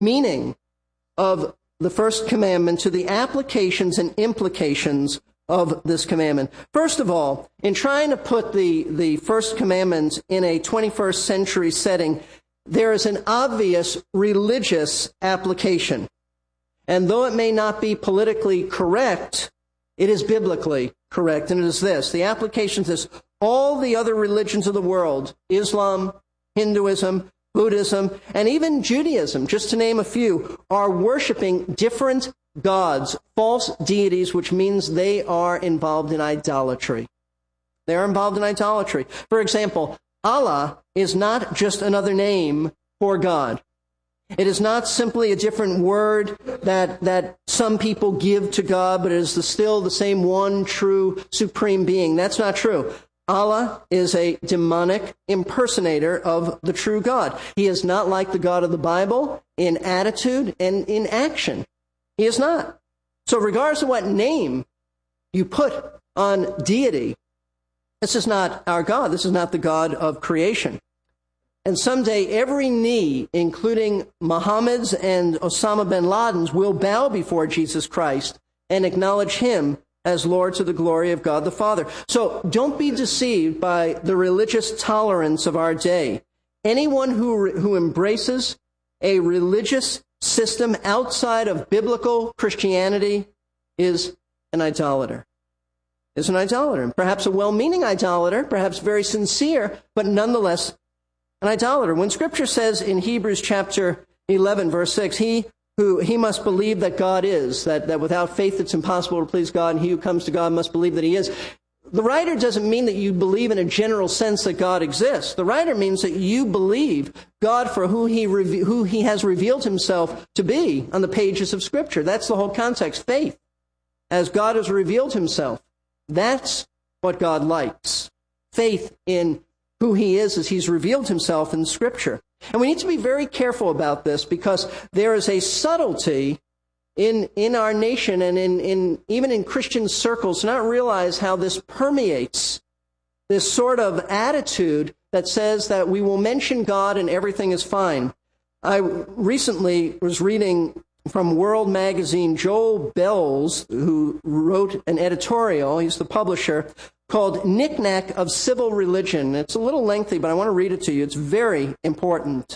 meaning of the first commandment to the applications and implications of this commandment. First of all, in trying to put the first commandment in a 21st century setting, there is an obvious religious application. And though it may not be politically correct, it is biblically correct. And it is this. The application is this. All the other religions of the world, Islam, Hinduism, Buddhism, and even Judaism, just to name a few, are worshiping different gods, false deities, which means they are involved in idolatry. They are involved in idolatry. For example, Allah is not just another name for God. It is not simply a different word that some people give to God, but it is still the same one true supreme being. That's not true. Allah is a demonic impersonator of the true God. He is not like the God of the Bible in attitude and in action. He is not. So regardless of what name you put on deity, this is not our God. This is not the God of creation. And someday every knee, including Muhammad's and Osama bin Laden's, will bow before Jesus Christ and acknowledge him as Lord to the glory of God the Father. So don't be deceived by the religious tolerance of our day. Anyone who embraces a religious system outside of biblical Christianity is an idolater. Is an idolater. Perhaps a well-meaning idolater, perhaps very sincere, but nonetheless an idolater. When Scripture says in Hebrews chapter 11, verse 6, he must believe that God is, that without faith it's impossible to please God, and he who comes to God must believe that he is. The writer doesn't mean that you believe in a general sense that God exists. The writer means that you believe God for who he has revealed himself to be on the pages of Scripture. That's the whole context. Faith, as God has revealed himself. That's what God likes. Faith in who he is as he's revealed himself in Scripture. And we need to be very careful about this because there is a subtlety in our nation and even in Christian circles to not realize how this permeates this sort of attitude that says that we will mention God and everything is fine. I recently was reading from World Magazine, Joel Bells, who wrote an editorial, he's the publisher, called Knick-Knack of Civil Religion. It's a little lengthy, but I want to read it to you. It's very important.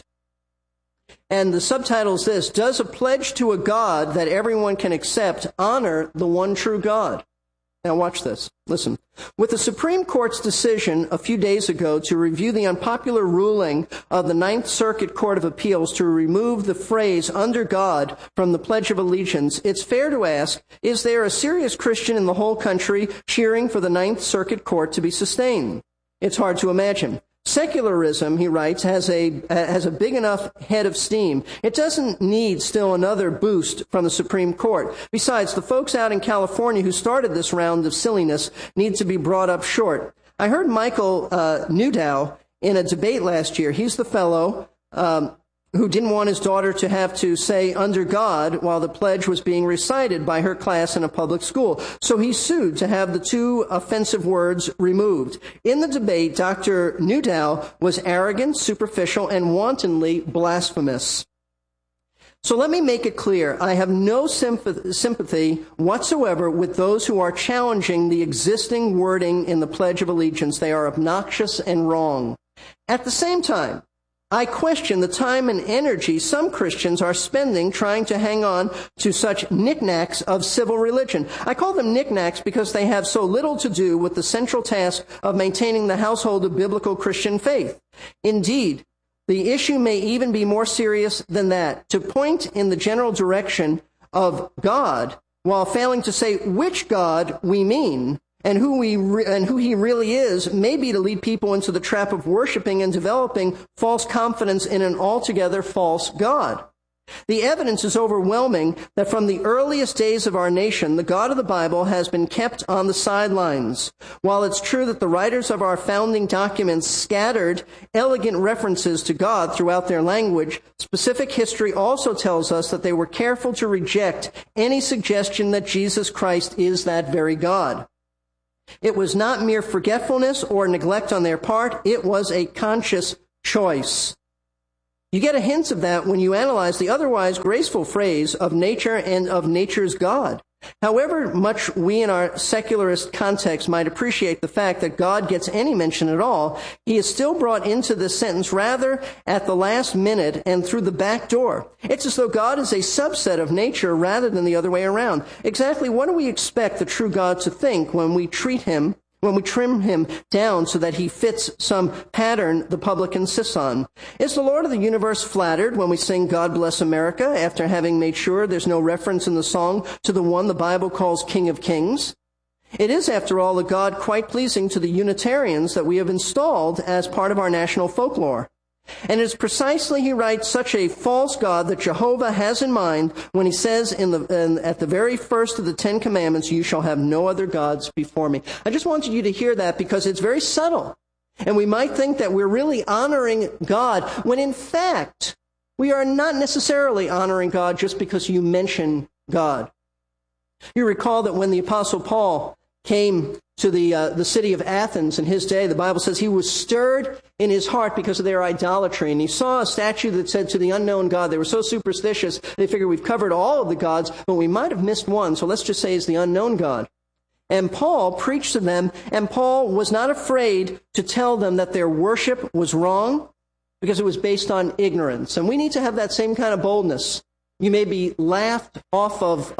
And the subtitle is this: Does a pledge to a God that everyone can accept honor the one true God? Now watch this. Listen. With the Supreme Court's decision a few days ago to review the unpopular ruling of the Ninth Circuit Court of Appeals to remove the phrase "under God" from the Pledge of Allegiance, it's fair to ask, is there a serious Christian in the whole country cheering for the Ninth Circuit Court to be sustained? It's hard to imagine. Secularism, he writes, has a big enough head of steam. It doesn't need still another boost from the Supreme Court. Besides, the folks out in California who started this round of silliness need to be brought up short. I heard Michael Newdow in a debate last year. He's the fellow who didn't want his daughter to have to say "under God" while the pledge was being recited by her class in a public school. So he sued to have the two offensive words removed. In the debate, Dr. Newdow was arrogant, superficial, and wantonly blasphemous. So let me make it clear. I have no sympathy whatsoever with those who are challenging the existing wording in the Pledge of Allegiance. They are obnoxious and wrong. At the same time, I question the time and energy some Christians are spending trying to hang on to such knickknacks of civil religion. I call them knickknacks because they have so little to do with the central task of maintaining the household of biblical Christian faith. Indeed, the issue may even be more serious than that. To point in the general direction of God while failing to say which God we mean and who he really is may be to lead people into the trap of worshiping and developing false confidence in an altogether false God. The evidence is overwhelming that from the earliest days of our nation, the God of the Bible has been kept on the sidelines. While it's true that the writers of our founding documents scattered elegant references to God throughout their language, specific history also tells us that they were careful to reject any suggestion that Jesus Christ is that very God. It was not mere forgetfulness or neglect on their part. It was a conscious choice. You get a hint of that when you analyze the otherwise graceful phrase of nature and of nature's God. However much we in our secularist context might appreciate the fact that God gets any mention at all, he is still brought into this sentence rather at the last minute and through the back door. It's as though God is a subset of nature rather than the other way around. Exactly what do we expect the true God to think when we trim him down so that he fits some pattern the public insists on? Is the Lord of the universe flattered when we sing God Bless America after having made sure there's no reference in the song to the one the Bible calls King of Kings? It is, after all, a God quite pleasing to the Unitarians that we have installed as part of our national folklore. And it is precisely, he writes, such a false God that Jehovah has in mind when he says at the very first of the Ten Commandments, you shall have no other gods before me. I just wanted you to hear that because it's very subtle. And we might think that we're really honoring God when in fact we are not necessarily honoring God just because you mention God. You recall that when the Apostle Paul came to the city of Athens in his day, the Bible says he was stirred in his heart because of their idolatry. And he saw a statue that said to the unknown God. They were so superstitious, they figured we've covered all of the gods, but we might have missed one. So let's just say it's the unknown God. And Paul preached to them, and Paul was not afraid to tell them that their worship was wrong because it was based on ignorance. And we need to have that same kind of boldness. You may be laughed off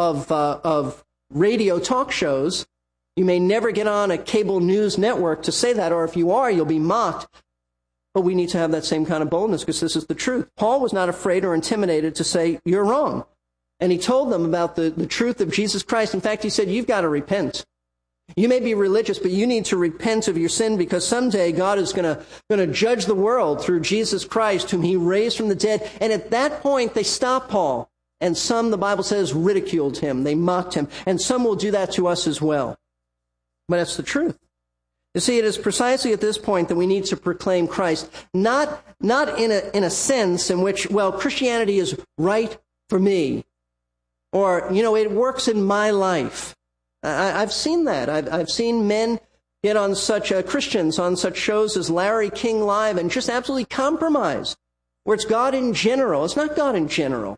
of radio talk shows. You may never get on a cable news network to say that, or if you are, you'll be mocked. But we need to have that same kind of boldness because this is the truth. Paul was not afraid or intimidated to say, you're wrong. And he told them about the truth of Jesus Christ. In fact, he said, you've got to repent. You may be religious, but you need to repent of your sin because someday God is going to judge the world through Jesus Christ, whom he raised from the dead. And at that point, they stopped Paul. And some, the Bible says, ridiculed him. They mocked him. And some will do that to us as well. But that's the truth. You see, it is precisely at this point that we need to proclaim Christ, not in a sense in which, well, Christianity is right for me, or, it works in my life. I've seen that. I've seen men get on Christians on such shows as Larry King Live and just absolutely compromise, where it's God in general. It's not God in general.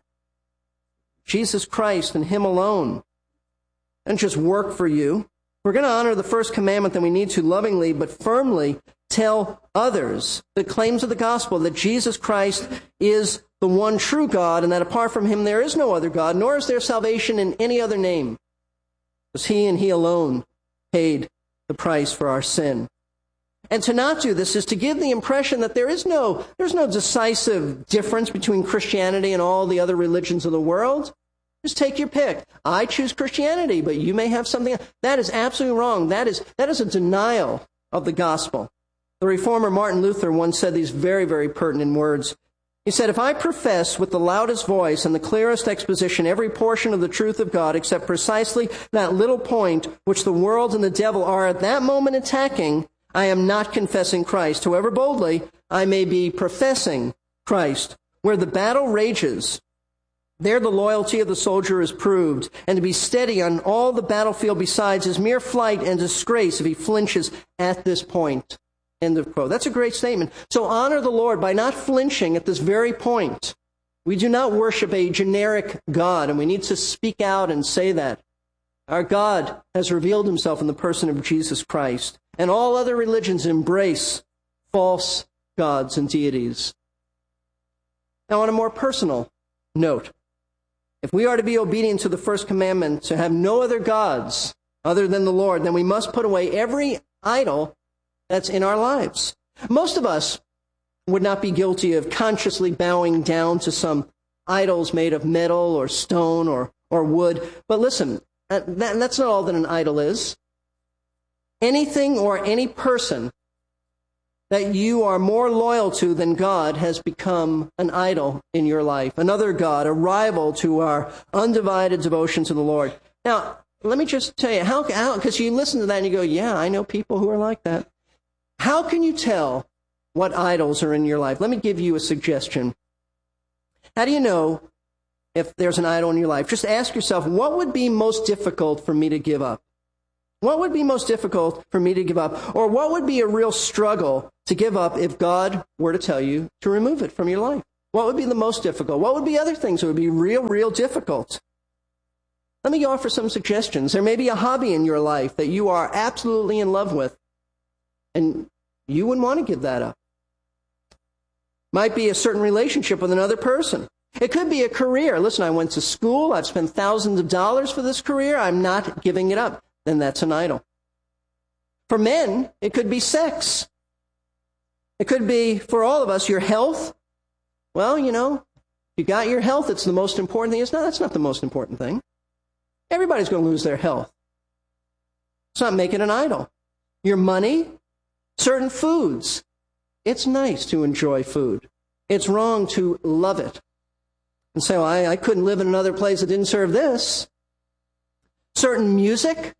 Jesus Christ and him alone. And just work for you. We're going to honor the first commandment that we need to lovingly but firmly tell others the claims of the gospel that Jesus Christ is the one true God and that apart from him there is no other God, nor is there salvation in any other name. Because he and he alone paid the price for our sin. And to not do this is to give the impression that there's no decisive difference between Christianity and all the other religions of the world. Just take your pick. I choose Christianity, but you may have something else. That is absolutely wrong. That is a denial of the gospel. The reformer Martin Luther once said these very, very pertinent words. He said, if I profess with the loudest voice and the clearest exposition every portion of the truth of God except precisely that little point which the world and the devil are at that moment attacking, I am not confessing Christ. However boldly I may be professing Christ. Where the battle rages, there the loyalty of the soldier is proved, and to be steady on all the battlefield besides is mere flight and disgrace if he flinches at this point. End of quote. That's a great statement. So honor the Lord by not flinching at this very point. We do not worship a generic God, and we need to speak out and say that. Our God has revealed himself in the person of Jesus Christ, and all other religions embrace false gods and deities. Now, on a more personal note, if we are to be obedient to the first commandment, to have no other gods other than the Lord, then we must put away every idol that's in our lives. Most of us would not be guilty of consciously bowing down to some idols made of metal or stone or wood. But listen, that's not all that an idol is. Anything or any person that you are more loyal to than God has become an idol in your life, another God, a rival to our undivided devotion to the Lord. Now, let me just tell you, how because you listen to that and you go, yeah, I know people who are like that. How can you tell what idols are in your life? Let me give you a suggestion. How do you know if there's an idol in your life? Just ask yourself, what would be most difficult for me to give up? What would be most difficult for me to give up? Or what would be a real struggle to give up if God were to tell you to remove it from your life? What would be the most difficult? What would be other things that would be real difficult? Let me offer some suggestions. There may be a hobby in your life that you are absolutely in love with, and you wouldn't want to give that up. Might be a certain relationship with another person. It could be a career. Listen, I went to school. I've spent thousands of dollars for this career. I'm not giving it up. Then that's an idol. For men, it could be sex. It could be, for all of us, your health. Well, you got your health. It's the most important thing. That's not the most important thing. Everybody's going to lose their health. Let's not make it an idol. Your money, certain foods. It's nice to enjoy food. It's wrong to love it and say, well, I couldn't live in another place that didn't serve this. Certain music,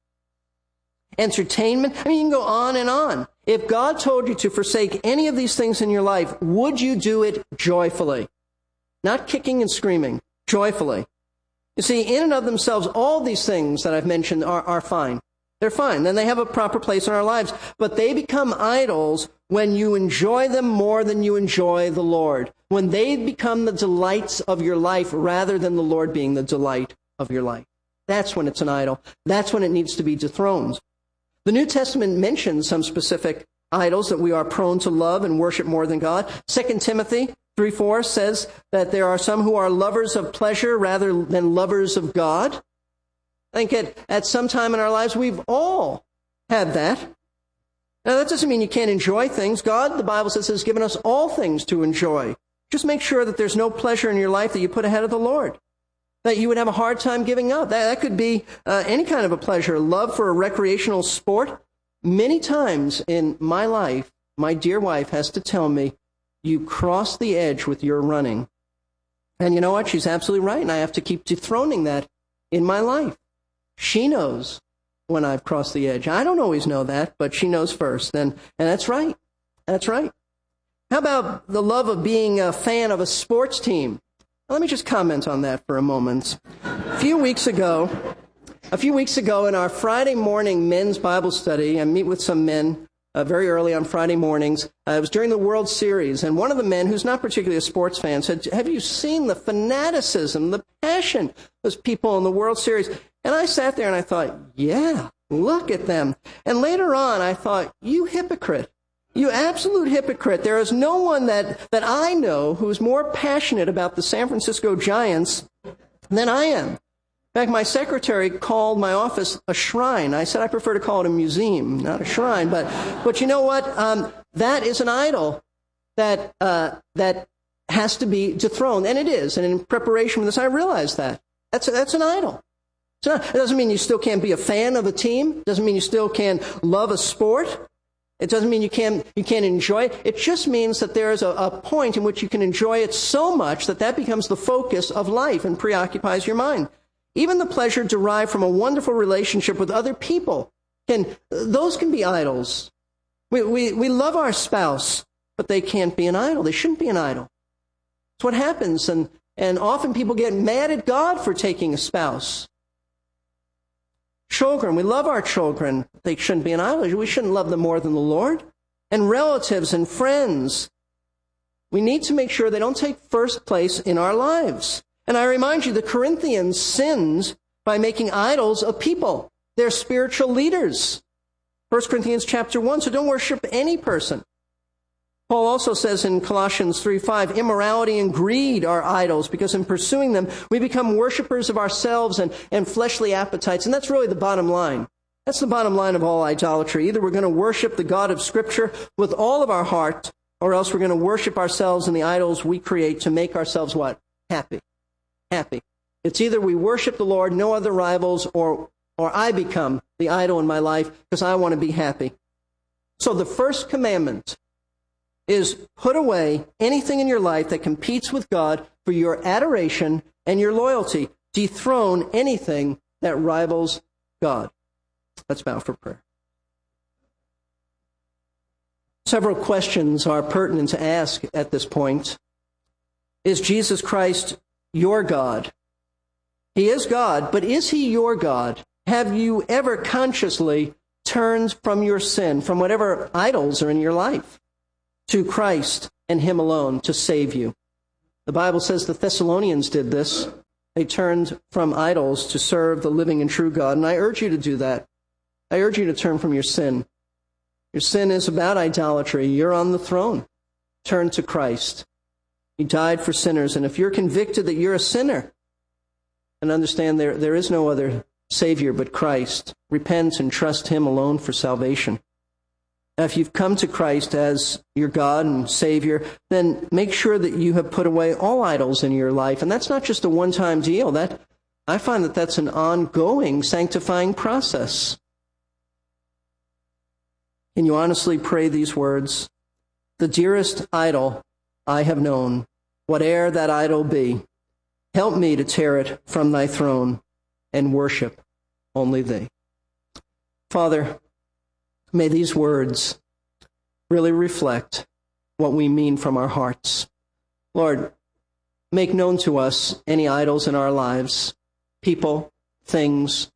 entertainment. I mean, you can go on and on. If God told you to forsake any of these things in your life, would you do it joyfully? Not kicking and screaming, joyfully. You see, in and of themselves, all these things that I've mentioned are fine. They're fine. Then they have a proper place in our lives. But they become idols when you enjoy them more than you enjoy the Lord. When they become the delights of your life rather than the Lord being the delight of your life. That's when it's an idol. That's when it needs to be dethroned. The New Testament mentions some specific idols that we are prone to love and worship more than God. 2 Timothy 3:4 says that there are some who are lovers of pleasure rather than lovers of God. I think at some time in our lives, we've all had that. Now, that doesn't mean you can't enjoy things. God, the Bible says, has given us all things to enjoy. Just make sure that there's no pleasure in your life that you put ahead of the Lord, that you would have a hard time giving up. That could be any kind of a pleasure. Love for a recreational sport. Many times in my life, my dear wife has to tell me, you cross the edge with your running. And you know what? She's absolutely right, and I have to keep dethroning that in my life. She knows when I've crossed the edge. I don't always know that, but she knows first. And that's right. That's right. How about the love of being a fan of a sports team? Well, let me just comment on that for a moment. A few weeks ago in our Friday morning men's Bible study, I meet with some men very early on Friday mornings. It was during the World Series, and one of the men, who's not particularly a sports fan, said, have you seen the fanaticism, the passion of those people in the World Series? And I sat there and I thought, yeah, look at them. And later on, I thought, you hypocrite. You absolute hypocrite. There is no one that I know who's more passionate about the San Francisco Giants than I am. In fact, my secretary called my office a shrine. I said I prefer to call it a museum, not a shrine. But you know what? That is an idol that has to be dethroned. And it is. And in preparation for this, I realized that. That's an idol. It doesn't mean you still can't be a fan of a team. It doesn't mean you still can love a sport. It doesn't mean you can't enjoy it. It just means that there is a point in which you can enjoy it so much that becomes the focus of life and preoccupies your mind. Even the pleasure derived from a wonderful relationship with other people can be idols. We love our spouse, but they can't be an idol. They shouldn't be an idol. That's what happens, and often people get mad at God for taking a spouse. Children, we love our children. They shouldn't be an idol. We shouldn't love them more than the Lord. And relatives and friends. We need to make sure they don't take first place in our lives. And I remind you, the Corinthians sinned by making idols of people. They're spiritual leaders. 1 Corinthians chapter 1. So don't worship any person. Paul also says in Colossians 3:5, immorality and greed are idols, because in pursuing them, we become worshipers of ourselves and fleshly appetites. And that's really the bottom line. That's the bottom line of all idolatry. Either we're going to worship the God of Scripture with all of our heart, or else we're going to worship ourselves and the idols we create to make ourselves what? Happy. Happy. It's either we worship the Lord, no other rivals, or I become the idol in my life because I want to be happy. So the first commandment is put away anything in your life that competes with God for your adoration and your loyalty. Dethrone anything that rivals God. Let's bow for prayer. Several questions are pertinent to ask at this point. Is Jesus Christ your God? He is God, but is he your God? Have you ever consciously turned from your sin, from whatever idols are in your life, to Christ and him alone to save you? The Bible says the Thessalonians did this. They turned from idols to serve the living and true God. And I urge you to do that. I urge you to turn from your sin. Your sin is about idolatry. You're on the throne. Turn to Christ. He died for sinners. And if you're convicted that you're a sinner, and understand there is no other Savior but Christ, repent and trust Him alone for salvation. Now, if you've come to Christ as your God and Savior, then make sure that you have put away all idols in your life. And that's not just a one-time deal. I find that that's an ongoing sanctifying process. Can you honestly pray these words? The dearest idol I have known, whate'er that idol be, help me to tear it from thy throne and worship only thee. Father, may these words really reflect what we mean from our hearts. Lord, make known to us any idols in our lives, people, things.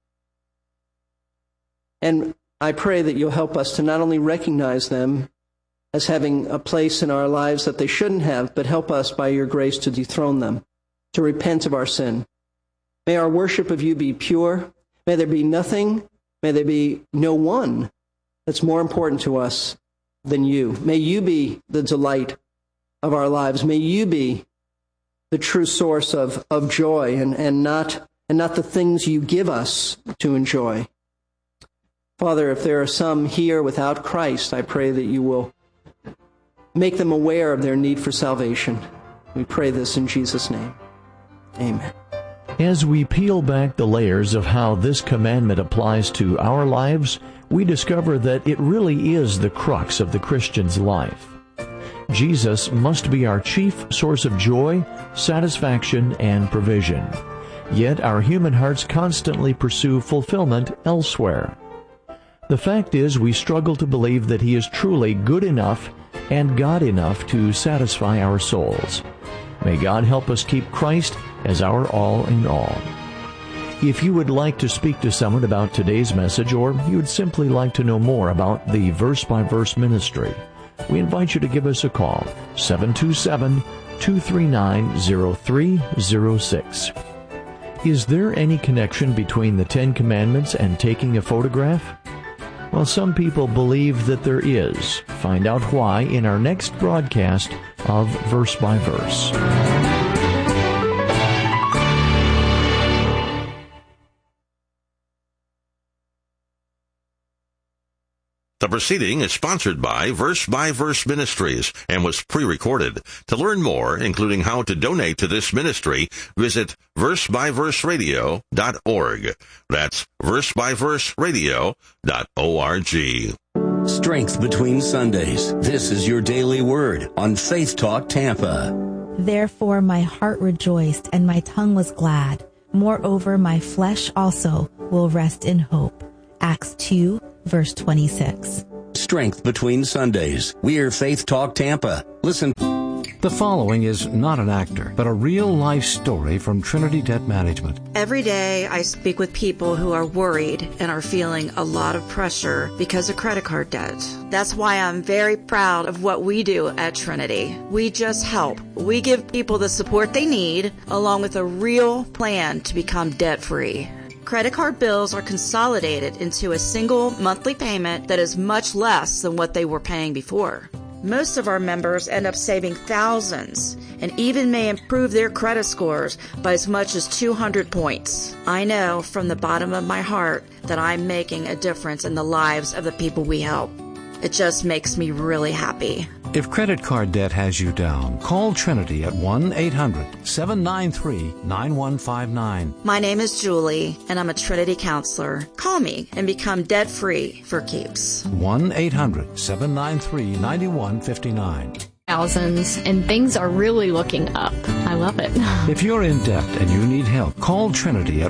And I pray that you'll help us to not only recognize them as having a place in our lives that they shouldn't have, but help us by your grace to dethrone them, to repent of our sin. May our worship of you be pure. May there be nothing, may there be no one that's more important to us than you. May you be the delight of our lives. May you be the true source of joy and not the things you give us to enjoy. Father, if there are some here without Christ, I pray that you will make them aware of their need for salvation. We pray this in Jesus' name. Amen. As we peel back the layers of how this commandment applies to our lives, we discover that it really is the crux of the Christian's life. Jesus must be our chief source of joy, satisfaction, and provision. Yet our human hearts constantly pursue fulfillment elsewhere. The fact is, we struggle to believe that He is truly good enough and God enough to satisfy our souls. May God help us keep Christ as our all in all. If you would like to speak to someone about today's message, or you would simply like to know more about the verse-by-verse ministry, we invite you to give us a call, 727-239-0306. Is there any connection between the Ten Commandments and taking a photograph? Well, some people believe that there is. Find out why in our next broadcast of Verse by Verse. The proceeding is sponsored by Verse Ministries and was pre-recorded. To learn more, including how to donate to this ministry, visit versebyverseradio.org. That's versebyverseradio.org. Strength between Sundays. This is your daily word on Faith Talk Tampa. Therefore my heart rejoiced and my tongue was glad. Moreover, my flesh also will rest in hope. Acts 2, verse 26. Strength between Sundays. We're Faith Talk Tampa. Listen. The following is not an actor, but a real-life story from Trinity Debt Management. Every day I speak with people who are worried and are feeling a lot of pressure because of credit card debt. That's why I'm very proud of what we do at Trinity. We just help. We give people the support they need, along with a real plan to become debt-free. Credit card bills are consolidated into a single monthly payment that is much less than what they were paying before. Most of our members end up saving thousands and even may improve their credit scores by as much as 200 points. I know from the bottom of my heart that I'm making a difference in the lives of the people we help. It just makes me really happy. If credit card debt has you down, call Trinity at 1-800-793-9159. My name is Julie, and I'm a Trinity counselor. Call me and become debt-free for keeps. 1-800-793-9159. Thousands, and things are really looking up. I love it. If you're in debt and you need help, call Trinity at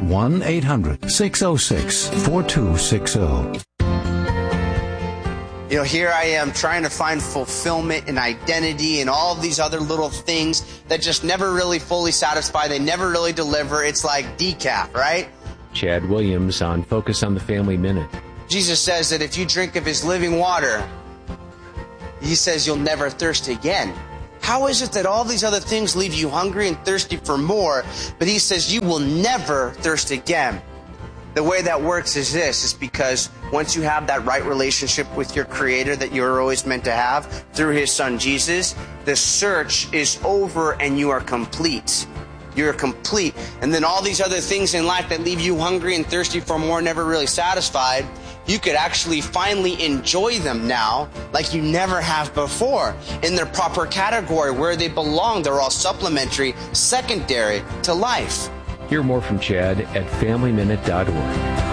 1-800-606-4260. You know, here I am trying to find fulfillment and identity and all of these other little things that just never really fully satisfy. They never really deliver. It's like decaf, right? Chad Williams on Focus on the Family Minute. Jesus says that if you drink of his living water, he says you'll never thirst again. How is it that all these other things leave you hungry and thirsty for more, but he says you will never thirst again? The way that works is this, is because once you have that right relationship with your Creator that you're always meant to have through His Son Jesus, the search is over and you are complete. You're complete. And then all these other things in life that leave you hungry and thirsty for more, never really satisfied, you could actually finally enjoy them now like you never have before in their proper category where they belong. They're all supplementary, secondary to life. Hear more from Chad at FamilyMinute.org.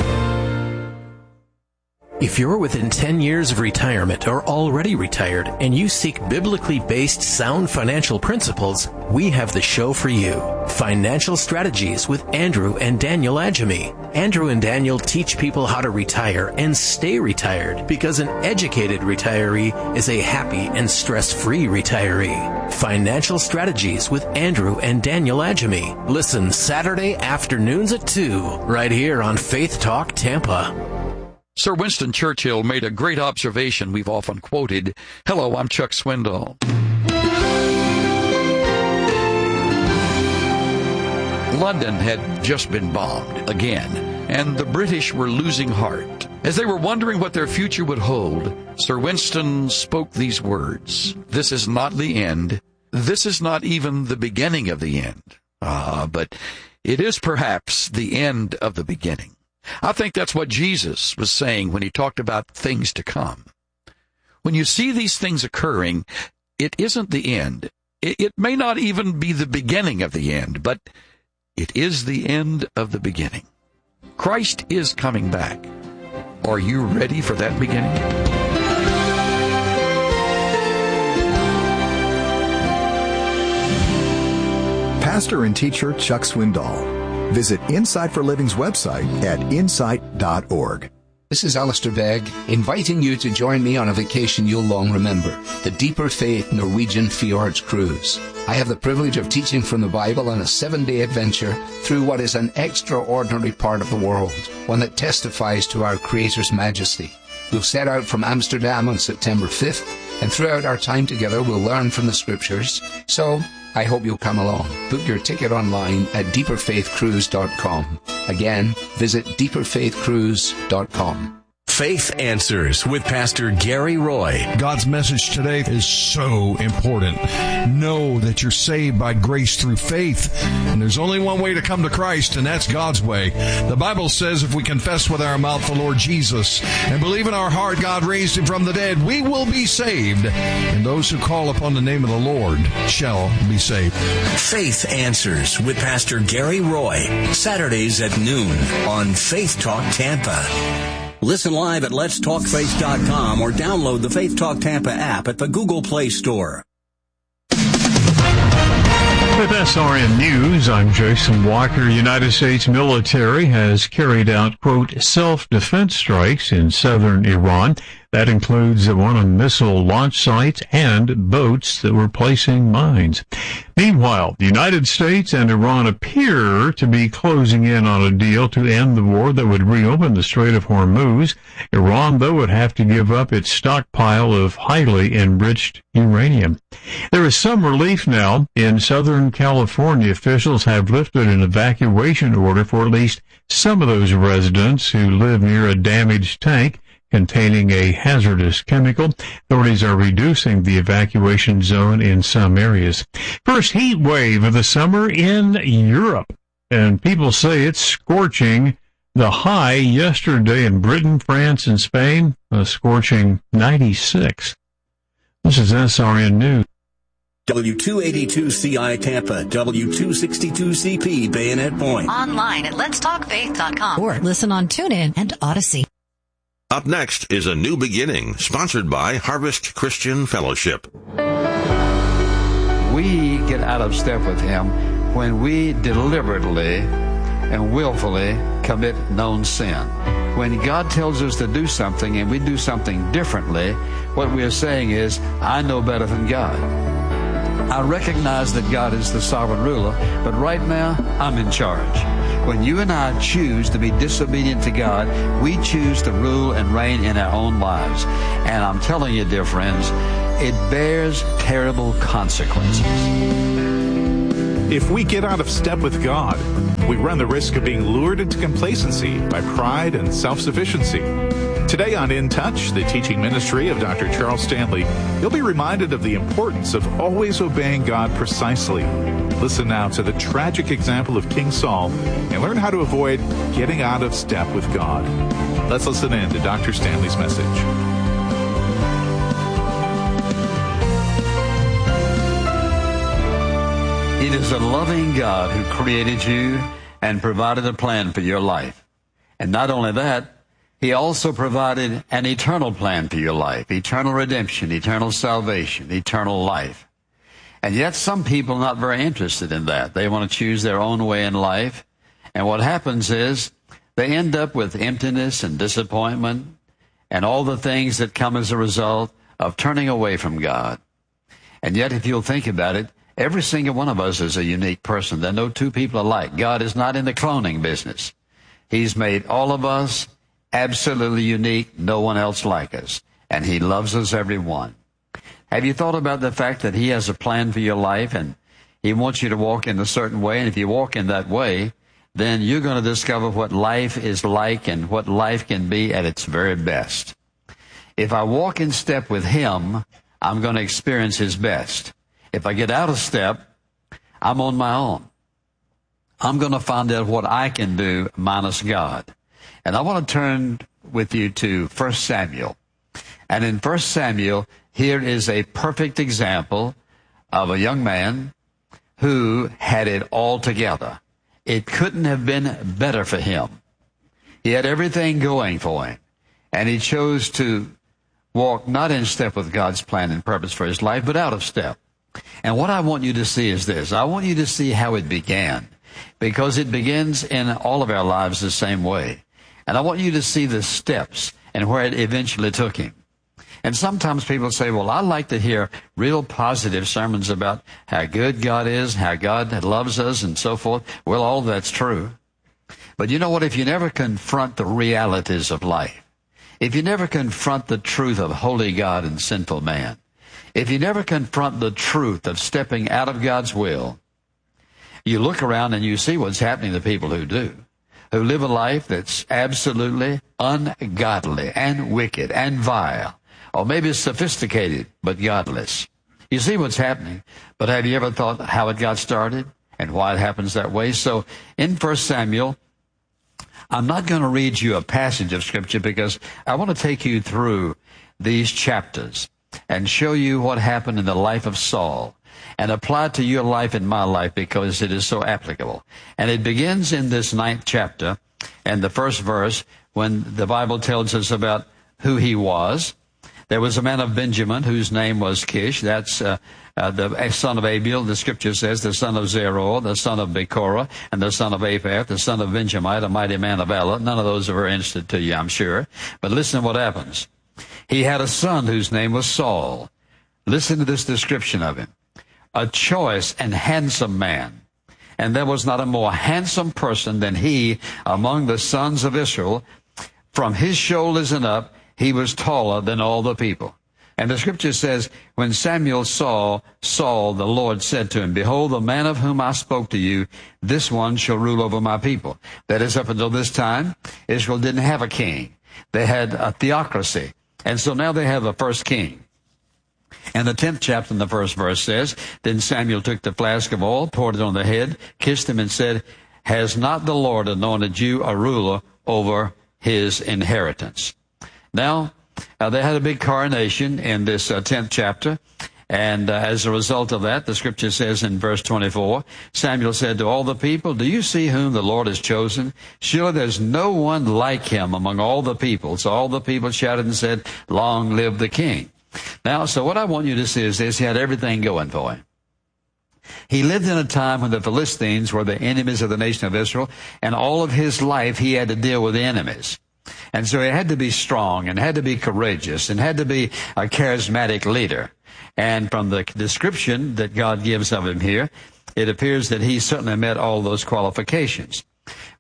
If you're within 10 years of retirement or already retired and you seek biblically based sound financial principles, we have the show for you. Financial Strategies with Andrew and Daniel Adjemi. Andrew and Daniel teach people how to retire and stay retired because an educated retiree is a happy and stress-free retiree. Financial Strategies with Andrew and Daniel Adjemi. Listen Saturday afternoons at 2, right here on Faith Talk Tampa. Sir Winston Churchill made a great observation we've often quoted. Hello, I'm Chuck Swindoll. London had just been bombed again, and the British were losing heart. As they were wondering what their future would hold, Sir Winston spoke these words: "This is not the end. This is not even the beginning of the end. But it is perhaps the end of the beginning." I think that's what Jesus was saying when he talked about things to come. When you see these things occurring, it isn't the end. It may not even be the beginning of the end, but it is the end of the beginning. Christ is coming back. Are you ready for that beginning? Pastor and teacher Chuck Swindoll. Visit Insight for Living's website at insight.org. This is Alistair Begg, inviting you to join me on a vacation you'll long remember, the Deeper Faith Norwegian Fjords Cruise. I have the privilege of teaching from the Bible on a 7-day adventure through what is an extraordinary part of the world, one that testifies to our Creator's majesty. We'll set out from Amsterdam on September 5th, and throughout our time together we'll learn from the Scriptures. So I hope you'll come along. Book your ticket online at deeperfaithcruise.com. Again, visit deeperfaithcruise.com. Faith Answers with Pastor Gary Roy. God's message today is so important. Know that you're saved by grace through faith, and there's only one way to come to Christ, and that's God's way. The Bible says if we confess with our mouth the Lord Jesus and believe in our heart God raised him from the dead, we will be saved, and those who call upon the name of the Lord shall be saved. Faith Answers with Pastor Gary Roy, Saturdays at noon on Faith Talk Tampa. Listen live at letstalkfaith.com or download the Faith Talk Tampa app at the Google Play Store. With SRN News, I'm Jason Walker. United States military has carried out, quote, self-defense strikes in southern Iran. That includes one on missile launch sites and boats that were placing mines. Meanwhile, the United States and Iran appear to be closing in on a deal to end the war that would reopen the Strait of Hormuz. Iran, though, would have to give up its stockpile of highly enriched uranium. There is some relief now. In Southern California, officials have lifted an evacuation order for at least some of those residents who live near a damaged tank containing a hazardous chemical. Authorities are reducing the evacuation zone in some areas. First heat wave of the summer in Europe, and people say it's scorching. The high yesterday in Britain, France, and Spain, a scorching 96. This is SRN News. W282CI Tampa, W262CP Bayonet Point. Online at letstalkfaith.com or listen on TuneIn and Odyssey. Up next is A New Beginning, sponsored by Harvest Christian Fellowship. We get out of step with Him when we deliberately and willfully commit known sin. When God tells us to do something and we do something differently, what we are saying is, I know better than God. I recognize that God is the sovereign ruler, but right now, I'm in charge. When you and I choose to be disobedient to God, we choose to rule and reign in our own lives. And I'm telling you, dear friends, it bears terrible consequences. If we get out of step with God, we run the risk of being lured into complacency by pride and self-sufficiency. Today on In Touch, the teaching ministry of Dr. Charles Stanley, you'll be reminded of the importance of always obeying God precisely. Listen now to the tragic example of King Saul and learn how to avoid getting out of step with God. Let's listen in to Dr. Stanley's message. It is a loving God who created you and provided a plan for your life. And not only that, He also provided an eternal plan for your life, eternal redemption, eternal salvation, eternal life. And yet some people are not very interested in that. They want to choose their own way in life. And what happens is they end up with emptiness and disappointment and all the things that come as a result of turning away from God. And yet if you'll think about it, every single one of us is a unique person. There are no two people alike. God is not in the cloning business. He's made all of us absolutely unique, no one else like us. And He loves us, every one. Have you thought about the fact that He has a plan for your life and He wants you to walk in a certain way? And if you walk in that way, then you're going to discover what life is like and what life can be at its very best. If I walk in step with Him, I'm going to experience His best. If I get out of step, I'm on my own. I'm going to find out what I can do minus God. And I want to turn with you to 1 Samuel. And in 1 Samuel, here is a perfect example of a young man who had it all together. It couldn't have been better for him. He had everything going for him. And he chose to walk not in step with God's plan and purpose for his life, but out of step. And what I want you to see is this. I want you to see how it began, because it begins in all of our lives the same way. And I want you to see the steps and where it eventually took him. And sometimes people say, well, I like to hear real positive sermons about how good God is, how God loves us, and so forth. Well, all that's true. But you know what? If you never confront the realities of life, if you never confront the truth of holy God and sinful man, if you never confront the truth of stepping out of God's will, you look around and you see what's happening to people who do, who live a life that's absolutely ungodly and wicked and vile, or maybe sophisticated but godless. You see what's happening, but have you ever thought how it got started and why it happens that way? So in 1 Samuel, I'm not going to read you a passage of Scripture because I want to take you through these chapters and show you what happened in the life of Saul and apply it to your life and my life because it is so applicable. And it begins in this 9th chapter and the first verse when the Bible tells us about who he was. There was a man of Benjamin whose name was Kish. That's the son of Abiel. The Scripture says the son of Zeror, the son of Bekorah, and the son of Aphath, the son of Benjamite, a mighty man of valor. None of those are very interested to you, I'm sure. But listen to what happens. He had a son whose name was Saul. Listen to this description of him. A choice and handsome man. And there was not a more handsome person than he among the sons of Israel. From his shoulders and up, he was taller than all the people. And the Scripture says, when Samuel saw Saul, the Lord said to him, behold, the man of whom I spoke to you, this one shall rule over my people. That is, up until this time, Israel didn't have a king. They had a theocracy. And so now they have a first king. And the 10th chapter in the first verse says, then Samuel took the flask of oil, poured it on the head, kissed him, and said, has not the Lord anointed you a ruler over his inheritance? Now, they had a big coronation in this 10th chapter. And as a result of that, the Scripture says in verse 24, Samuel said to all the people, do you see whom the Lord has chosen? Surely there's no one like him among all the people. So all the people shouted and said, long live the king. Now, so what I want you to see is this. He had everything going for him. He lived in a time when the Philistines were the enemies of the nation of Israel, and all of his life he had to deal with the enemies. And so he had to be strong and had to be courageous and had to be a charismatic leader. And from the description that God gives of him here, it appears that he certainly met all those qualifications.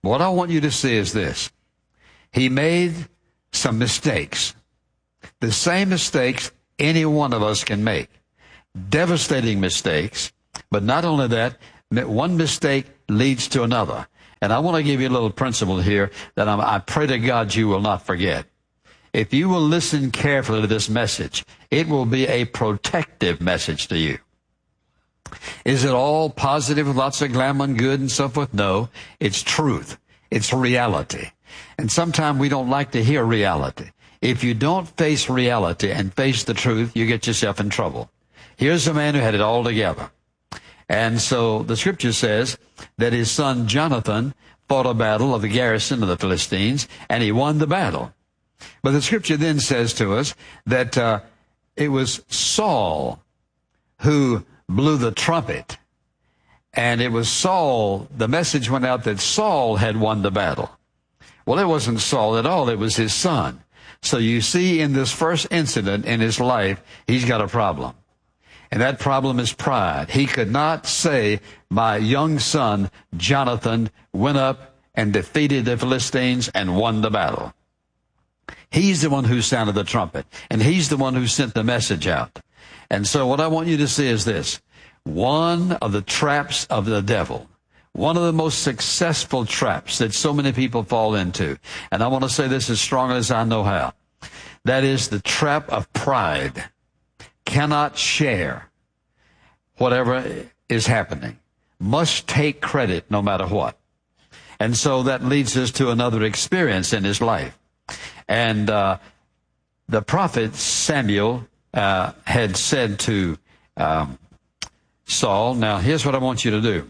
What I want you to see is this. He made some mistakes. The same mistakes any one of us can make. Devastating mistakes. But not only that, one mistake leads to another. And I want to give you a little principle here that I pray to God you will not forget. If you will listen carefully to this message, it will be a protective message to you. Is it all positive with lots of glamour and good and so forth? No, it's truth. It's reality. And sometimes we don't like to hear reality. If you don't face reality and face the truth, you get yourself in trouble. Here's a man who had it all together. And so the scripture says that his son Jonathan fought a battle of the garrison of the Philistines, and he won the battle. But the scripture then says to us that it was Saul who blew the trumpet. And it was Saul, the message went out that Saul had won the battle. Well, it wasn't Saul at all, it was his son. So you see in this first incident in his life, he's got a problem. And that problem is pride. He could not say, my young son, Jonathan, went up and defeated the Philistines and won the battle. He's the one who sounded the trumpet, and he's the one who sent the message out. And so what I want you to see is this. One of the traps of the devil, one of the most successful traps that so many people fall into, and I want to say this as strongly as I know how, that is the trap of pride. Cannot share whatever is happening. Must take credit no matter what. And so that leads us to another experience in his life. And the prophet Samuel had said to Saul, now here's what I want you to do.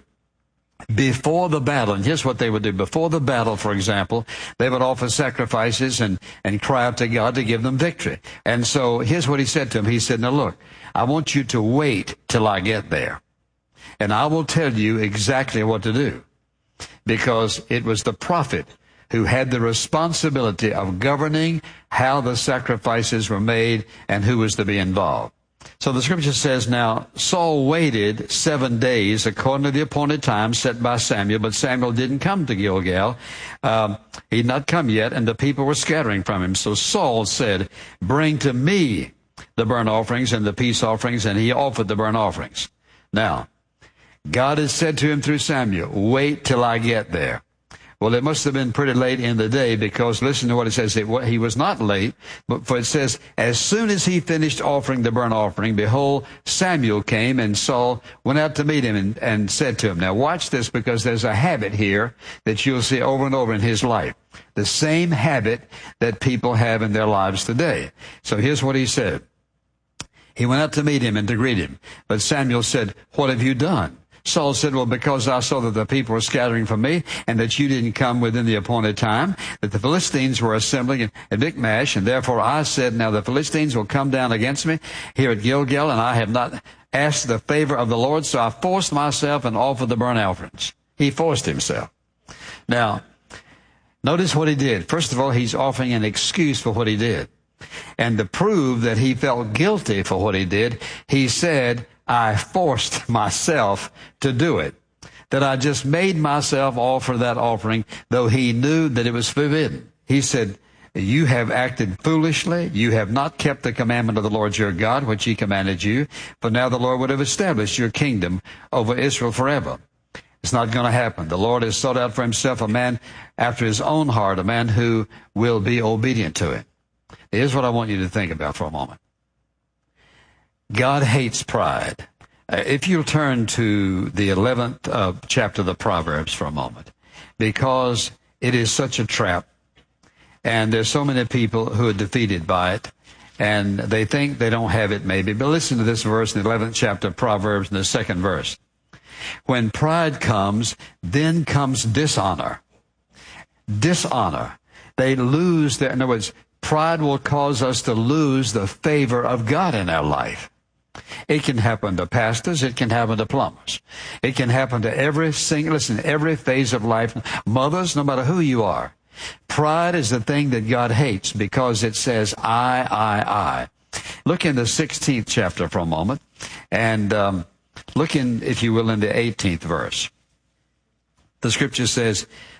Before the battle, and here's what they would do. Before the battle, for example, they would offer sacrifices and cry out to God to give them victory. And so here's what he said to him. He said, now look, I want you to wait till I get there. And I will tell you exactly what to do. Because it was the prophet who had the responsibility of governing how the sacrifices were made and who was to be involved. So the scripture says, now, Saul waited 7 days according to the appointed time set by Samuel, but Samuel didn't come to Gilgal. He had not come yet, and the people were scattering from him. So Saul said, bring to me the burnt offerings and the peace offerings, and he offered the burnt offerings. Now, God had said to him through Samuel, wait till I get there. Well, it must have been pretty late in the day, because listen to what it says. He was not late, but for it says, as soon as he finished offering the burnt offering, behold, Samuel came, and Saul went out to meet him and said to him, now watch this, because there's a habit here that you'll see over and over in his life. The same habit that people have in their lives today. So here's what he said. He went out to meet him and to greet him. But Samuel said, what have you done? Saul said, well, because I saw that the people were scattering from me, and that you didn't come within the appointed time, that the Philistines were assembling at Michmash, and therefore I said, now the Philistines will come down against me here at Gilgal, and I have not asked the favor of the Lord, so I forced myself and offered the burnt offerings. He forced himself. Now, notice what he did. First of all, he's offering an excuse for what he did. And to prove that he felt guilty for what he did, he said, I forced myself to do it. That I just made myself offer that offering, though he knew that it was forbidden. He said, you have acted foolishly. You have not kept the commandment of the Lord your God, which he commanded you. For now the Lord would have established your kingdom over Israel forever. It's not going to happen. The Lord has sought out for himself a man after his own heart, a man who will be obedient to it. Here's what I want you to think about for a moment. God hates pride. If you'll turn to the 11th chapter of the Proverbs for a moment, because it is such a trap, and there's so many people who are defeated by it, and they think they don't have it maybe. But listen to this verse in the 11th chapter of Proverbs in the 2nd verse. When pride comes, then comes dishonor. Dishonor. They lose their, in other words, pride will cause us to lose the favor of God in our life. It can happen to pastors. It can happen to plumbers. It can happen to every phase of life. Mothers, no matter who you are. Pride is the thing that God hates, because it says, I. Look in the 16th chapter for a moment, and look in, if you will, in the 18th verse. The scripture says,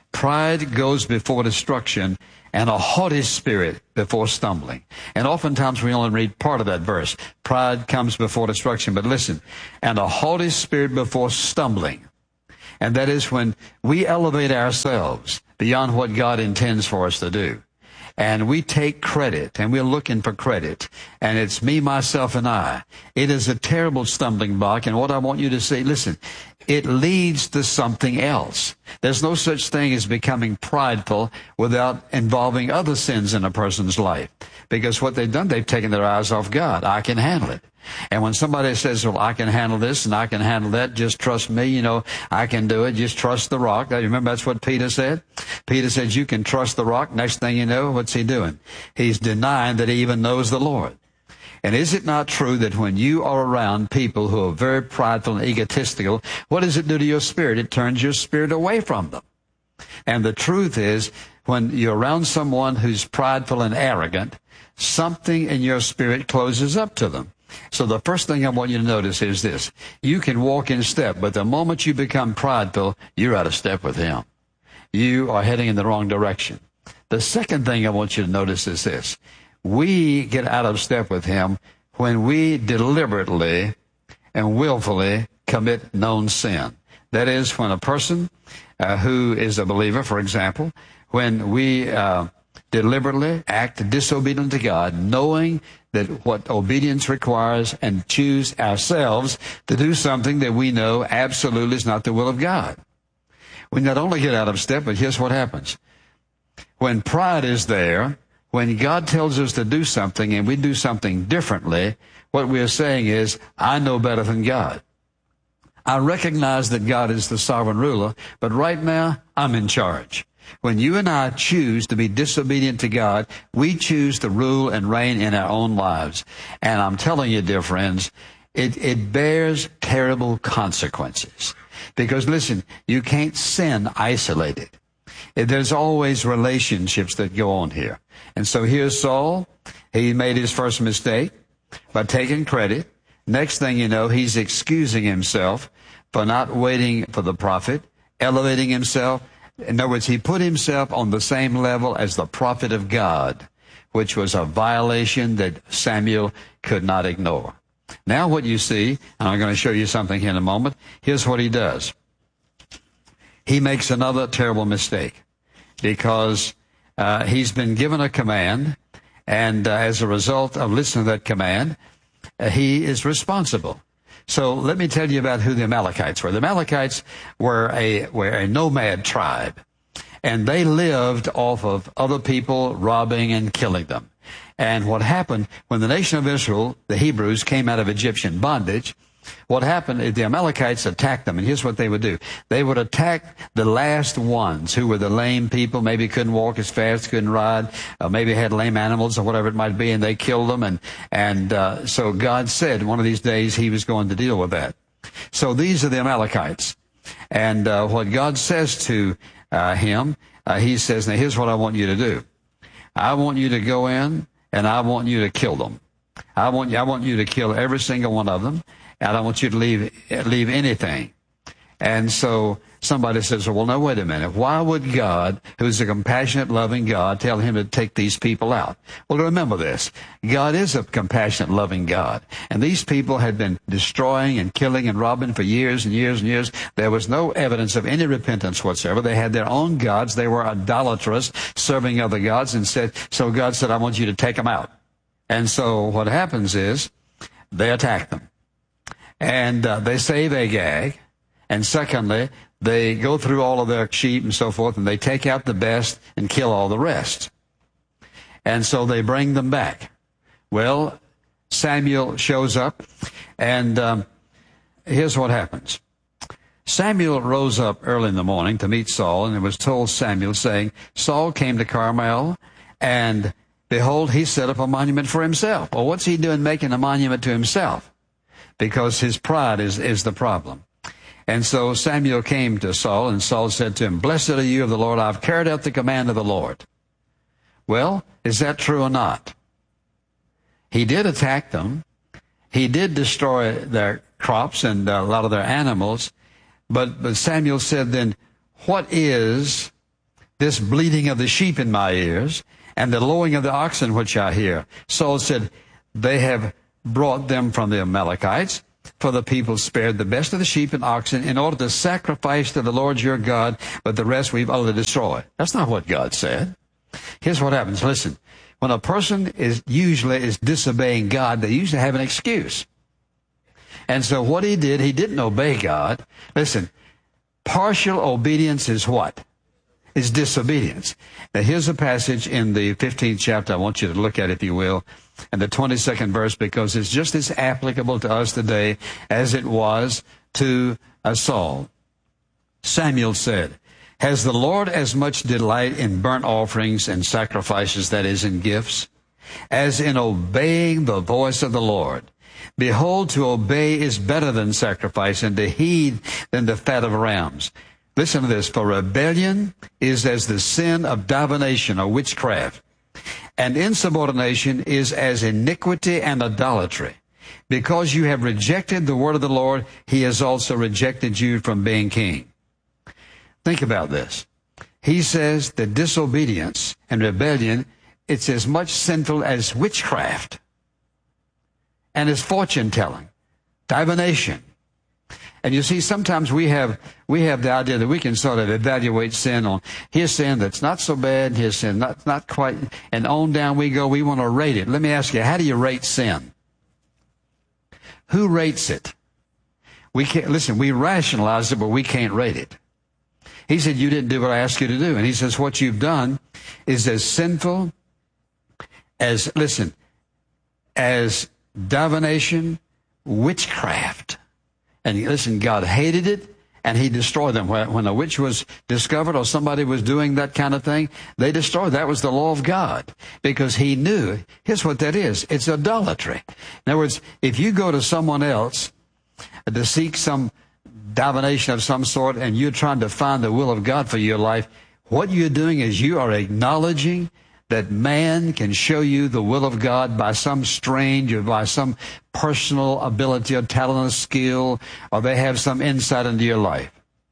Pride goes before destruction, and a haughty spirit before stumbling. And oftentimes we only read part of that verse. Pride comes before destruction. But listen, and a haughty spirit before stumbling. And that is when we elevate ourselves beyond what God intends for us to do. And we take credit, and we're looking for credit. And it's me, myself, and I. It is a terrible stumbling block. And what I want you to say, listen, it leads to something else. There's no such thing as becoming prideful without involving other sins in a person's life. Because what they've done, they've taken their eyes off God. I can handle it. And when somebody says, well, I can handle this and I can handle that, just trust me, I can do it, just trust the rock. Remember, that's what Peter said? Peter said, you can trust the rock. Next thing you know, what's he doing? He's denying that he even knows the Lord. And is it not true that when you are around people who are very prideful and egotistical, what does it do to your spirit? It turns your spirit away from them. And the truth is, when you're around someone who's prideful and arrogant, something in your spirit closes up to them. So the first thing I want you to notice is this. You can walk in step, but the moment you become prideful, you're out of step with him. You are heading in the wrong direction. The second thing I want you to notice is this. We get out of step with him when we deliberately and willfully commit known sin. That is, when a person who is a believer, for example, when we deliberately act disobedient to God, knowing that what obedience requires, and choose ourselves to do something that we know absolutely is not the will of God. We not only get out of step, but here's what happens. When pride is there, when God tells us to do something and we do something differently, what we are saying is, I know better than God. I recognize that God is the sovereign ruler, but right now, I'm in charge. When you and I choose to be disobedient to God, we choose to rule and reign in our own lives. And I'm telling you, dear friends, it bears terrible consequences. Because listen, you can't sin isolated. There's always relationships that go on here. And so here's Saul. He made his first mistake by taking credit. Next thing you know, he's excusing himself for not waiting for the prophet, elevating himself. In other words, he put himself on the same level as the prophet of God, which was a violation that Samuel could not ignore. Now what you see, and I'm going to show you something here in a moment, here's what he does. He makes another terrible mistake because he's been given a command, and as a result of listening to that command, he is responsible. So let me tell you about who the Amalekites were. The Amalekites were a nomad tribe, and they lived off of other people robbing and killing them. And what happened when the nation of Israel, the Hebrews, came out of Egyptian bondage, what happened is the Amalekites attacked them, and here's what they would do. They would attack the last ones who were the lame people, maybe couldn't walk as fast, couldn't ride, maybe had lame animals or whatever it might be, and they killed them. And so God said one of these days he was going to deal with that. So these are the Amalekites. And what God says to him, he says, now here's what I want you to do. I want you to go in and I want you to kill them. I want you to kill every single one of them. I don't want you to leave anything. And so somebody says, well, no, wait a minute. Why would God, who's a compassionate, loving God, tell him to take these people out? Well, remember this. God is a compassionate, loving God. And these people had been destroying and killing and robbing for years and years and years. There was no evidence of any repentance whatsoever. They had their own gods. They were idolatrous, serving other gods. And so God said, I want you to take them out. And so what happens is they attack them. And they save Agag. And secondly, they go through all of their sheep and so forth, and they take out the best and kill all the rest. And so they bring them back. Well, Samuel shows up, and here's what happens. Samuel rose up early in the morning to meet Saul, and it was told Samuel, saying, Saul came to Carmel, and behold, he set up a monument for himself. Well, what's he doing making a monument to himself? Because his pride is the problem. And so Samuel came to Saul, and Saul said to him, Blessed are you of the Lord, I've carried out the command of the Lord. Well, is that true or not? He did attack them. He did destroy their crops and a lot of their animals. But Samuel said then, what is this bleating of the sheep in my ears, and the lowing of the oxen which I hear. Saul said, they have brought them from the Amalekites, for the people spared the best of the sheep and oxen in order to sacrifice to the Lord your God, but the rest we've utterly destroyed. That's not what God said. Here's what happens. Listen, when a person is disobeying God, they usually have an excuse. And so what he did, he didn't obey God. Listen, partial obedience is what? Is disobedience. Now here's a passage in the 15th chapter I want you to look at, if you will, and the 22nd verse, because it's just as applicable to us today as it was to Saul. Samuel said, has the Lord as much delight in burnt offerings and sacrifices, that is, in gifts, as in obeying the voice of the Lord? Behold, to obey is better than sacrifice, and to heed than the fat of rams. Listen to this. For rebellion is as the sin of divination or witchcraft, and insubordination is as iniquity and idolatry. Because you have rejected the word of the Lord, he has also rejected you from being king. Think about this. He says that disobedience and rebellion, it's as much sinful as witchcraft and as fortune-telling, divination. And you see, sometimes we have the idea that we can sort of evaluate sin on, here's sin that's not so bad, here's sin not quite, and on down we go. We want to rate it. Let me ask you, how do you rate sin? Who rates it? We can't, listen, we rationalize it, but we can't rate it. He said, you didn't do what I asked you to do. And he says, what you've done is as sinful as, listen, as divination, witchcraft. And listen, God hated it, and he destroyed them. When a witch was discovered or somebody was doing that kind of thing, they destroyed. That was the law of God, because he knew. Here's what that is. It's idolatry. In other words, if you go to someone else to seek some divination of some sort, and you're trying to find the will of God for your life, what you're doing is you are acknowledging that man can show you the will of God by some strange or by some personal ability or talent or skill, or they have some insight into your life.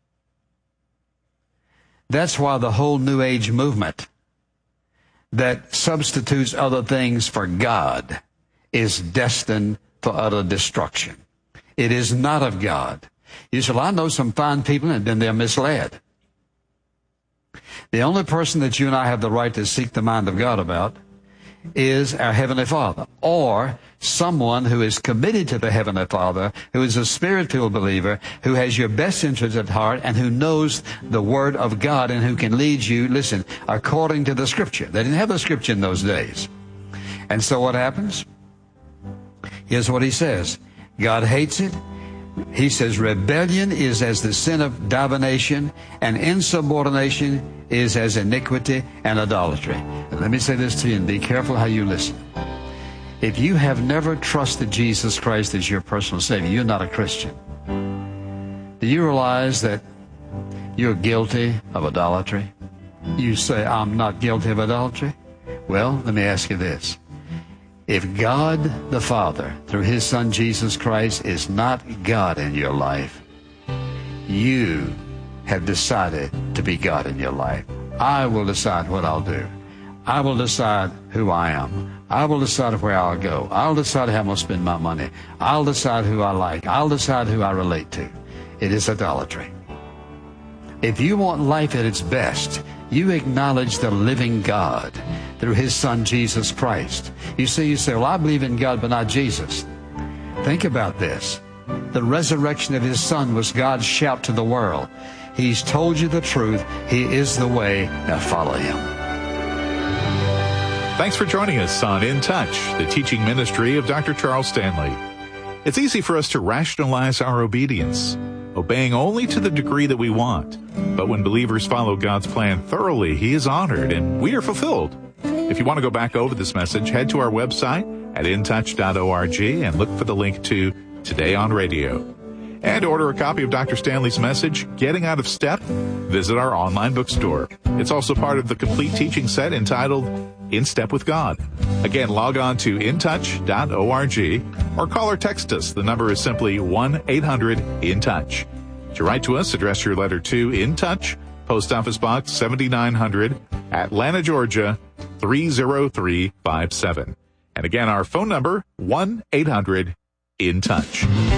That's why the whole New Age movement that substitutes other things for God is destined for utter destruction. It is not of God. You say, well, I know some fine people, and then they're misled. The only person that you and I have the right to seek the mind of God about is our Heavenly Father, or someone who is committed to the Heavenly Father, who is a Spirit-filled believer, who has your best interest at heart, and who knows the Word of God, and who can lead you, listen, according to the Scripture. They didn't have the Scripture in those days. And so what happens? Here's what he says. God hates it. He says rebellion is as the sin of divination, and insubordination is as iniquity and idolatry. And let me say this to you, and be careful how you listen. If you have never trusted Jesus Christ as your personal Savior, you're not a Christian. Do you realize that you're guilty of idolatry? You say, I'm not guilty of idolatry? Well, let me ask you this. If God the Father, through His Son Jesus Christ, is not God in your life, you have decided to be God in your life. I will decide what I'll do. I will decide who I am. I will decide where I'll go. I'll decide how I'm going to spend my money. I'll decide who I like. I'll decide who I relate to. It is idolatry. If you want life at its best, you acknowledge the living God through His Son, Jesus Christ. You say, well, I believe in God, but not Jesus. Think about this. The resurrection of His Son was God's shout to the world. He's told you the truth. He is the way. Now follow Him. Thanks for joining us on In Touch, the teaching ministry of Dr. Charles Stanley. It's easy for us to rationalize our obedience, obeying only to the degree that we want. But when believers follow God's plan thoroughly, He is honored and we are fulfilled. If you want to go back over this message, head to our website at intouch.org and look for the link to Today on Radio. And to order a copy of Dr. Stanley's message, Getting Out of Step, visit our online bookstore. It's also part of the complete teaching set entitled In Step with God. Again, log on to intouch.org or call or text us. The number is simply 1-800-IN-TOUCH. To write to us, address your letter to In Touch, Post Office Box 7900, Atlanta, Georgia 30357. And again, our phone number, 1-800-IN-TOUCH.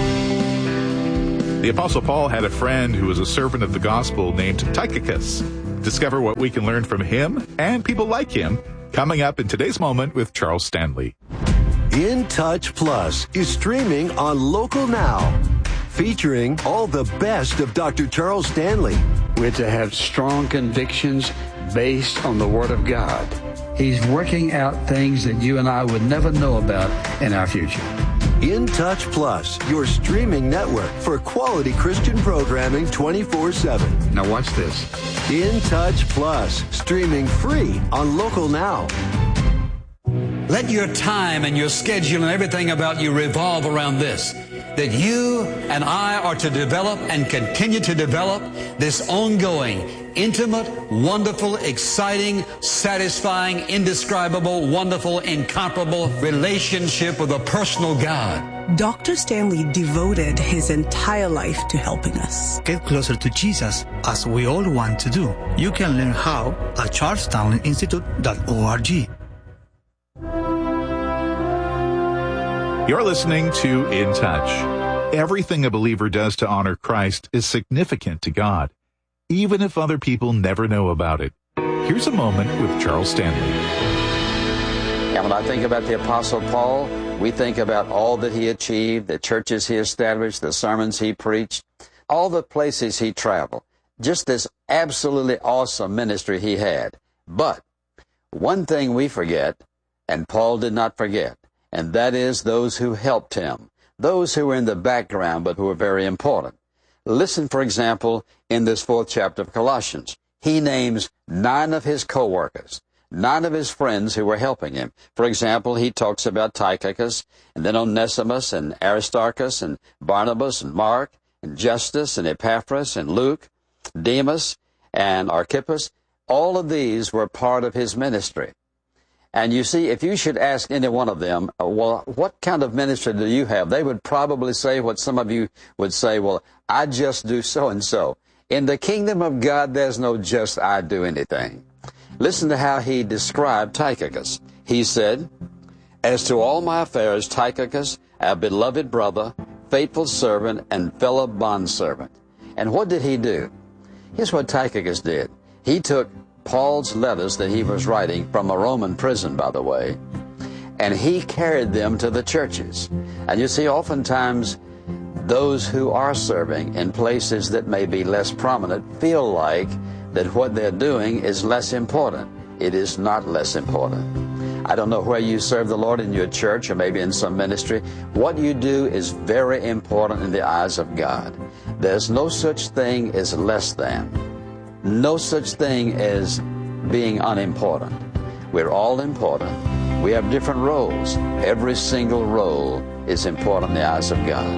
The Apostle Paul had a friend who was a servant of the gospel named Tychicus. Discover what we can learn from him and people like him coming up in today's moment with Charles Stanley. In Touch Plus is streaming on Local Now, featuring all the best of Dr. Charles Stanley. We're to have strong convictions based on the Word of God. He's working out things that you and I would never know about in our future. In Touch Plus, your streaming network for quality Christian programming 24/7. Now watch this. In Touch Plus, streaming free on Local Now. Let your time and your schedule and everything about you revolve around this. That you and I are to develop and continue to develop this ongoing, intimate, wonderful, exciting, satisfying, indescribable, wonderful, incomparable relationship with a personal God. Dr. Stanley devoted his entire life to helping us get closer to Jesus, as we all want to do. You can learn how at charlestoninstitute.org. You're listening to In Touch. Everything a believer does to honor Christ is significant to God, even if other people never know about it. Here's a moment with Charles Stanley. And when I think about the Apostle Paul, we think about all that he achieved, the churches he established, the sermons he preached, all the places he traveled. Just this absolutely awesome ministry he had. But one thing we forget, and Paul did not forget, and that is those who helped him, those who were in the background but who were very important. Listen, for example, in this 4th chapter of Colossians. He names 9 of his co-workers, 9 of his friends who were helping him. For example, he talks about Tychicus, and then Onesimus, and Aristarchus, and Barnabas, and Mark, and Justus, and Epaphras, and Luke, Demas, and Archippus. All of these were part of his ministry. And you see, if you should ask any one of them, well, what kind of ministry do you have? They would probably say what some of you would say, well, I just do so-and-so. In the kingdom of God, there's no just I do anything. Listen to how he described Tychicus. He said, "As to all my affairs, Tychicus, our beloved brother, faithful servant, and fellow bondservant." And what did he do? Here's what Tychicus did. He took Paul's letters that he was writing from a Roman prison, by the way, and he carried them to the churches. And you see, oftentimes, those who are serving in places that may be less prominent feel like that what they're doing is less important. It is not less important. I don't know where you serve the Lord, in your church or maybe in some ministry. What you do is very important in the eyes of God. There's no such thing as less than. No such thing as being unimportant. We're all important. We have different roles. Every single role is important in the eyes of God.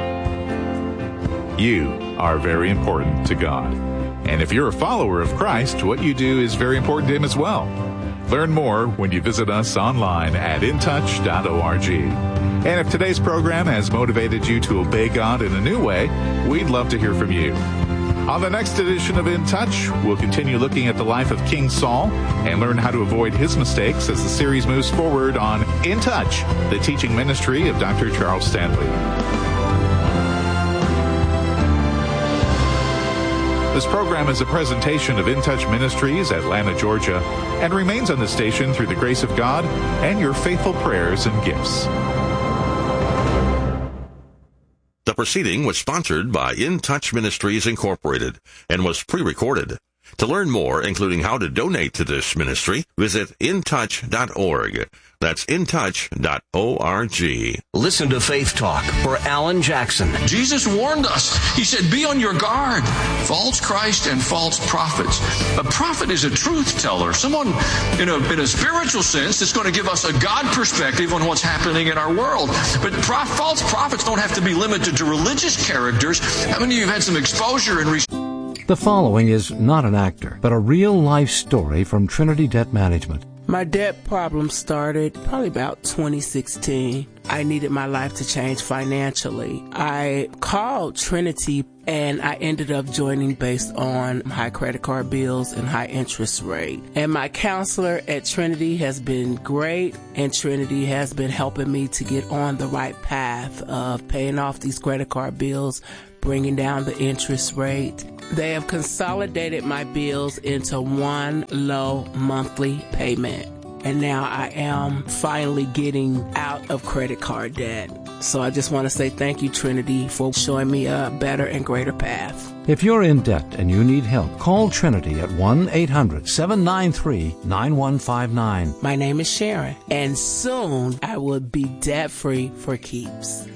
You are very important to God. And if you're a follower of Christ, what you do is very important to Him as well. Learn more when you visit us online at intouch.org. And if today's program has motivated you to obey God in a new way, we'd love to hear from you. On the next edition of In Touch, we'll continue looking at the life of King Saul and learn how to avoid his mistakes as the series moves forward on In Touch, the teaching ministry of Dr. Charles Stanley. This program is a presentation of In Touch Ministries, Atlanta, Georgia, and remains on the station through the grace of God and your faithful prayers and gifts. The proceeding was sponsored by In Touch Ministries, Incorporated, and was pre-recorded. To learn more, including how to donate to this ministry, visit intouch.org. That's intouch.org. Listen to Faith Talk for Alan Jackson. Jesus warned us. He said, be on your guard. False Christ and false prophets. A prophet is a truth teller. Someone in a spiritual sense that's going to give us a God perspective on what's happening in our world. But false prophets don't have to be limited to religious characters. How many of you have had some exposure in The following is not an actor, but a real-life story from Trinity Debt Management. My debt problem started probably about 2016. I needed my life to change financially. I called Trinity and I ended up joining based on high credit card bills and high interest rate. And my counselor at Trinity has been great, and Trinity has been helping me to get on the right path of paying off these credit card bills, bringing down the interest rate. They have consolidated my bills into one low monthly payment. And now I am finally getting out of credit card debt. So I just want to say thank you, Trinity, for showing me a better and greater path. If you're in debt and you need help, call Trinity at 1-800-793-9159. My name is Sharon, and soon I will be debt-free for keeps.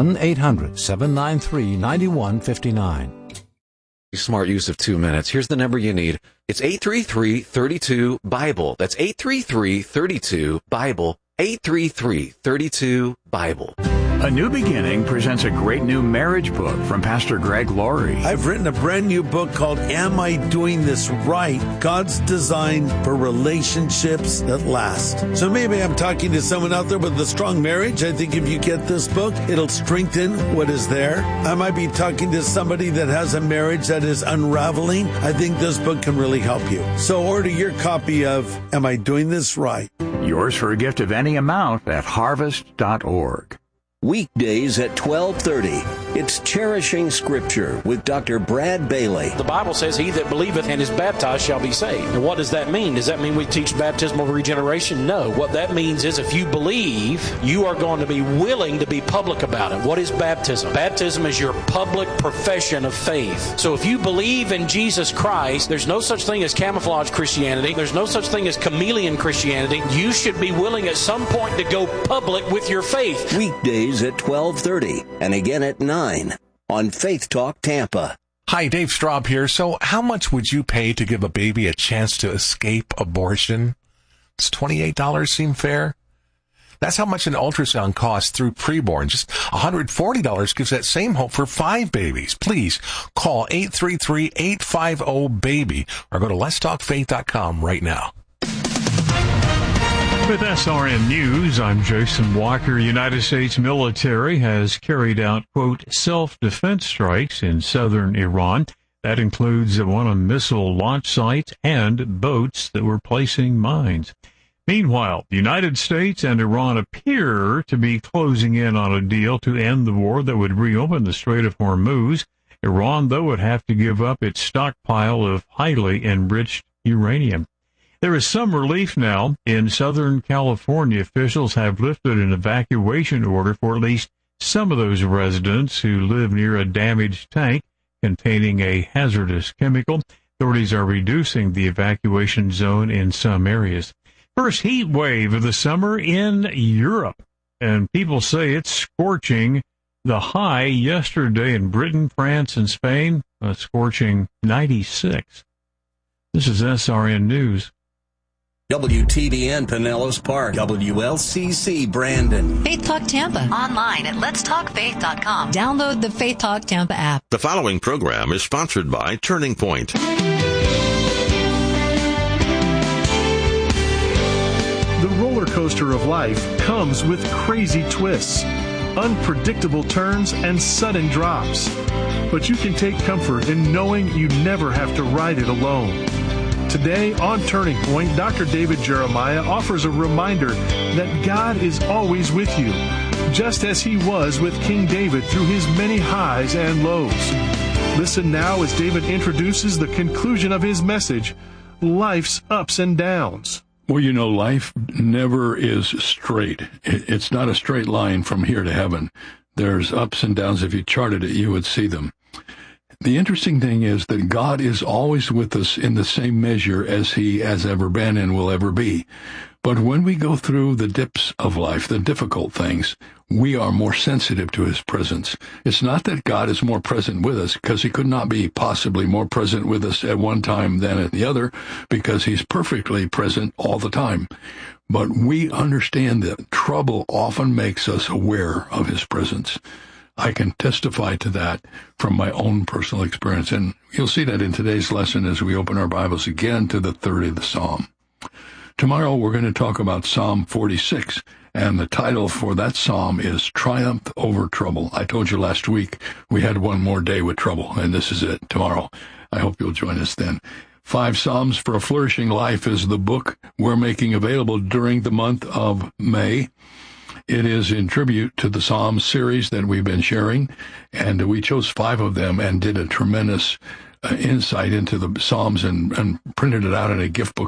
1-800-793-9159. Smart use of 2 minutes. Here's the number you need. It's 833-32-BIBLE. That's 833-32-BIBLE. 833-32-BIBLE. A New Beginning presents a great new marriage book from Pastor Greg Laurie. I've written a brand new book called Am I Doing This Right? God's Design for Relationships That Last. So maybe I'm talking to someone out there with a strong marriage. I think if you get this book, it'll strengthen what is there. I might be talking to somebody that has a marriage that is unraveling. I think this book can really help you. So order your copy of Am I Doing This Right? Yours for a gift of any amount at harvest.org. Weekdays at 12:30. It's Cherishing Scripture with Dr. Brad Bailey. The Bible says, he that believeth and is baptized shall be saved. And what does that mean? Does that mean we teach baptismal regeneration? No. What that means is if you believe, you are going to be willing to be public about it. What is baptism? Baptism is your public profession of faith. So if you believe in Jesus Christ, there's no such thing as camouflage Christianity. There's no such thing as chameleon Christianity. You should be willing at some point to go public with your faith. Weekdays at 12:30 and again at 9 on Faith Talk Tampa. Hi, Dave Straub here. So how much would you pay to give a baby a chance to escape abortion? Does $28 seem fair? That's how much an ultrasound costs through preborn. Just $140 gives that same hope for 5 babies. Please call 833-850-BABY or go to letstalkfaith.com right now. With SRN News, I'm Jason Walker. United States military has carried out, quote, self-defense strikes in southern Iran. That includes one on missile launch sites and boats that were placing mines. Meanwhile, the United States and Iran appear to be closing in on a deal to end the war that would reopen the Strait of Hormuz. Iran, though, would have to give up its stockpile of highly enriched uranium. There is some relief now. In Southern California, officials have lifted an evacuation order for at least some of those residents who live near a damaged tank containing a hazardous chemical. Authorities are reducing the evacuation zone in some areas. First heat wave of the summer in Europe, and people say it's scorching. The high yesterday in Britain, France, and Spain, a scorching 96. This is SRN News. WTBN Pinellas Park, WLCC Brandon. Faith Talk Tampa. Online at letstalkfaith.com. Download the Faith Talk Tampa app. The following program is sponsored by Turning Point. The roller coaster of life comes with crazy twists, unpredictable turns, and sudden drops. But you can take comfort in knowing you never have to ride it alone. Today on Turning Point, Dr. David Jeremiah offers a reminder that God is always with you, just as he was with King David through his many highs and lows. Listen now as David introduces the conclusion of his message, Life's Ups and Downs. Well, you know, life never is straight. It's not a straight line from here to heaven. There's ups and downs. If you charted it, you would see them. The interesting thing is that God is always with us in the same measure as he has ever been and will ever be. But when we go through the dips of life, the difficult things, we are more sensitive to his presence. It's not that God is more present with us, because he could not be possibly more present with us at one time than at the other, because he's perfectly present all the time. But we understand that trouble often makes us aware of his presence. I can testify to that from my own personal experience, and you'll see that in today's lesson as we open our Bibles again to the 30th Psalm. Tomorrow we're going to talk about Psalm 46, and the title for that psalm is Triumph Over Trouble. I told you last week we had one more day with trouble, and this is it tomorrow. I hope you'll join us then. 5 Psalms for a Flourishing Life is the book we're making available during the month of May. It is in tribute to the Psalms series that we've been sharing, and we chose 5 of them and did a tremendous insight into the Psalms and printed it out in a gift book